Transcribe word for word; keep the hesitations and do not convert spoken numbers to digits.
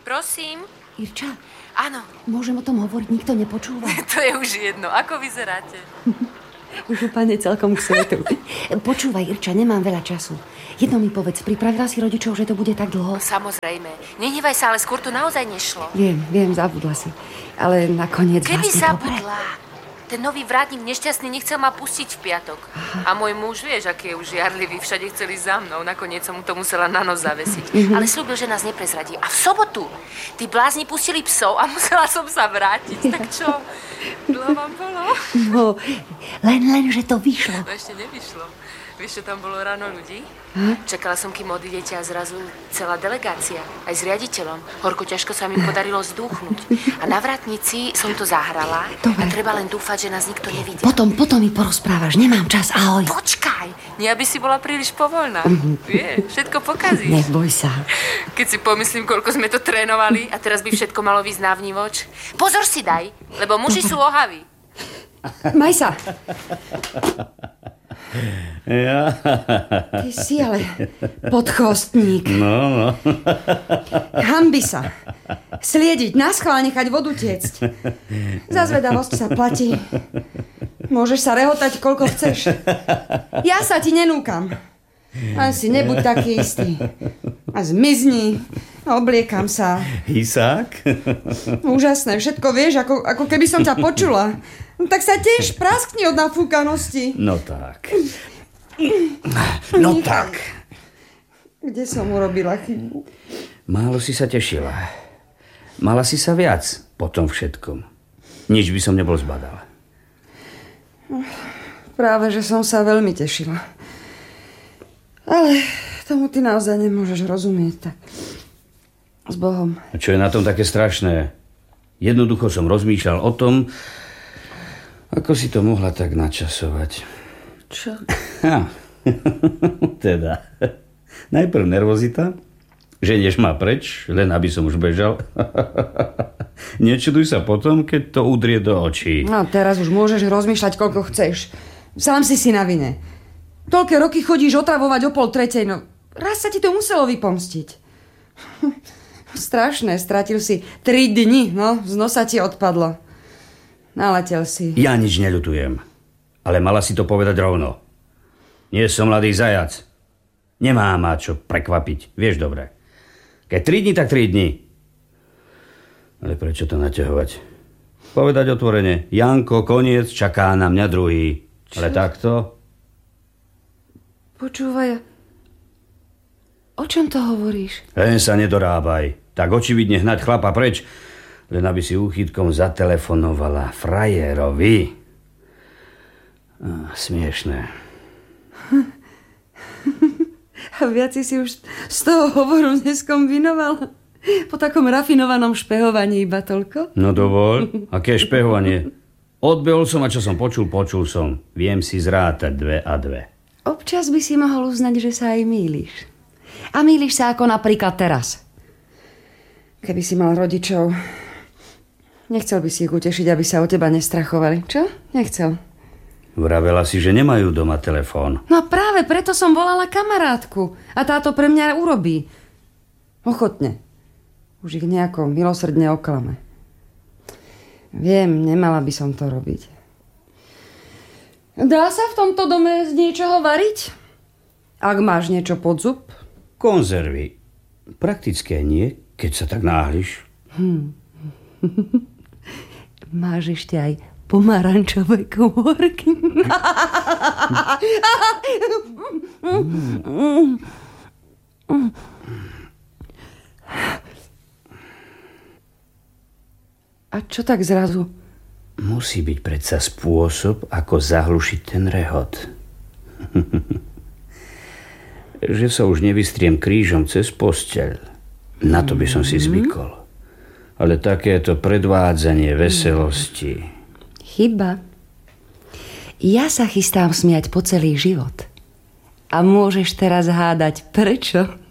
prosím. Irča? Áno. Môžem o tom hovoriť, nikto nepočúva. To je už jedno. Ako vyzeráte? Už úplne celkom k svetu. Počúvaj, Irča, nemám veľa času. Jedno mi povedz, pripravila si rodičov, že to bude tak dlho? Samozrejme. Nehnevaj sa, ale skôr to naozaj nešlo. Viem, viem, zabudla si. Ale nakoniec Keby vlastne zabudla. Dobre. Ten nový vrátnik nešťastný nechcel ma pustiť v piatok. Aha. A môj muž, vieš, aký je už žiarlivý, všade chceli za mnou. Nakoniec som mu to musela na nos zavesiť. Mm-hmm. Ale sľúbil, že nás neprezradí. A v sobotu tí blázni pustili psov a musela som sa vrátiť. Tak čo? Dlho vám bolo? No, len, len, že to vyšlo. No ešte nevyšlo. Vieš, čo tam bolo ráno ľudí? Ha? Čakala som, kým odídete a zrazu celá delegácia. Aj s riaditeľom. Horko ťažko sa mi podarilo zdúchnuť. A na vrátnici som to zahrala. Dobre. A treba len dúfať, že nás nikto nevidí. Potom, potom mi porozprávaš. Nemám čas. Ahoj. Počkaj. Nie, aby si bola príliš povoľná. Mm-hmm. Vieš, všetko pokazíš. Neboj sa. Keď si pomyslím, koľko sme to trénovali a teraz by všetko malo výsť na vnívoč. Pozor si daj, lebo muži sú ohaví. Maj sa. Ja. Ty si ale podchostník. No, no. Hanbi sa. Sliediť, naschvál nechať vodu tiecť. Za zvedavosť sa platí. Môžeš sa rehotať, koľko chceš. Ja sa ti nenúkam. Len si nebuď taký istý. A zmizni. Obliekam sa. Hysák? Úžasné, všetko vieš, ako, ako keby som ťa počula. No tak sa tiež praskni od nafúkanosti. No tak. No tak. Kde som urobila chybu? Málo si sa tešila. Mala si sa viac po tom všetkom. Nič by som nebol zbadal. Práve, že som sa veľmi tešila. Ale tomu ty naozaj nemôžeš rozumieť, tak s Bohom. A čo je na tom také strašné? Jednoducho som rozmýšľal o tom, ako si to mohla tak načasovať. Čo? Ha, teda. Najprv nervozita, ženieš ma preč, len aby som už bežal. Nečuduj sa potom, keď to udrie do očí. No teraz už môžeš rozmýšľať, koľko chceš. Sám si si na vine. Toľké roky chodíš otravovať o pol tretej, no raz sa ti to muselo vypomstiť. Strašné, stratil si tri dni, no, z nosa ti odpadlo. Naletel si. Ja nič neľutujem, ale mala si to povedať rovno. Nie som mladý zajac. Nemá ma čo prekvapiť, vieš dobre. Keď tri dni, tak tri dni. Ale prečo to naťahovať? Povedať otvorene, Janko, koniec, čaká na mňa druhý. Čo? Ale takto? Počúvaj, o čom to hovoríš? Len sa nedorábaj. Tak očividne hnať chlapa preč, len aby si úchytkom zatelefonovala frajerovi. Ah, smiešné. A viac si už z toho hovoru neskombinoval? Po takom rafinovanom špehovaní iba toľko? No dovol, aké špehovanie? Odbehol som a čo som počul, počul som. Viem si zrátať dve a dve. Občas by si mohol uznať, že sa aj mýliš. A mýliš sa ako napríklad teraz. Keby si mal rodičov, nechcel by si ich utešiť, aby sa o teba nestrachovali. Čo? Nechcel. Vravela si, že nemajú doma telefón. No práve preto som volala kamarátku. A táto pre mňa urobí. Ochotne. Už ich nejako milosrdne oklame. Viem, nemala by som to robiť. Dá sa v tomto dome z niečoho variť? Ak máš niečo pod zub? Konzervy. Praktické nie, keď sa tak náhliš. Hm. Máš ešte aj pomarančové kôrky. A čo tak zrazu? Musí byť predsa spôsob, ako zahlušiť ten rehot. Že sa už nevystriem krížom cez posteľ. Na to by som si zvykol. Ale takéto predvádzanie veselosti. Chyba. Ja sa chystám smiať po celý život. A môžeš teraz hádať, prečo?